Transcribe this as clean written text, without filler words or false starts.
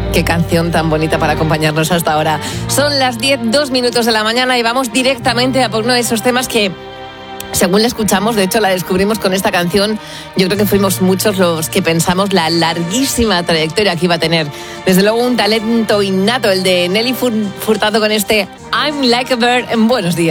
Qué canción tan bonita para acompañarnos hasta ahora. Son las 10:02 de la mañana y vamos directamente a por uno de esos temas que, según la escuchamos, de hecho la descubrimos con esta canción, yo creo que fuimos muchos los que pensamos la larguísima trayectoria que iba a tener. Desde luego un talento innato, el de Nelly Furtado con este I'm Like a Bird en Buenos Días.